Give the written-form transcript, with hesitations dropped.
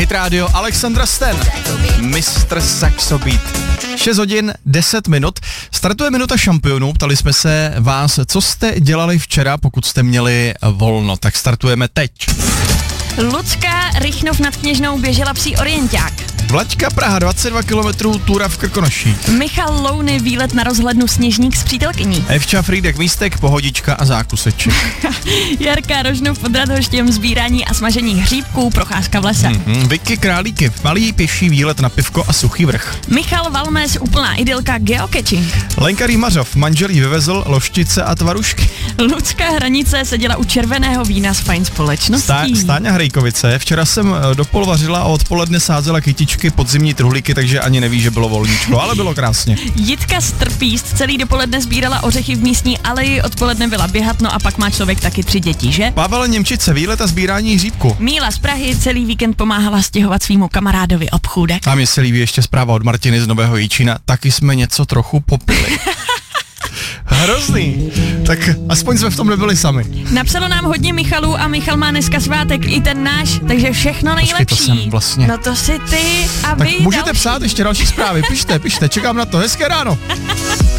Hit Radio, Alexandra Stan, Mr. Saxo Beat. 6 hodin, 10 minut. Startuje minuta šampionů. Ptali jsme se vás, co jste dělali včera, pokud jste měli volno. Tak startujeme teď. Lucka Rychnov nad Kněžnou běžela psí orienták. Vlaďka Praha, 22 km, túra v Krkonoších. Michal Louny, výlet na rozhlednu Sněžník s přítelkyní. Evča Frýdek, Místek, Pohodička a zákuseček. Jarka Rožnov pod Radhoštěm, sbírání a smažení hříbků, procházka v lese. Vicky Králíky, malý pěší výlet na pivko a Suchý Vrch. Michal Valmes, úplná idylka, geocaching. Lenka Rýmařov, manželí vyvezl loštice a tvarušky. Lucka Hranice seděla u červeného vína s fajn společností. Stáňa Hrejkovice, včera jsem dopol vařila a odpoledne sázela kytičky, podzimní truhlíky, takže ani neví, že bylo volníčko, ale bylo krásně. Jitka Strpíst celý dopoledne sbírala ořechy v místní aleji, odpoledne byla běhat, no a pak má člověk taky 3 děti, že? Pavel Němčice, výlet a sbírání hříbku. Míla z Prahy celý víkend pomáhala stěhovat svýmu kamarádovi obchůdek. A mně se líbí ještě zpráva od Martiny z Nového Jičína, taky jsme něco trochu popili. Hrozný. Tak aspoň jsme v tom nebyli sami. Napsalo nám hodně Michalů a Michal má dneska svátek, i ten náš, takže všechno nejlepší. Počkej, to jsem vlastně. No to si ty a tak vy můžete další. psát ještě další zprávy, pište, čekám na to, hezké ráno.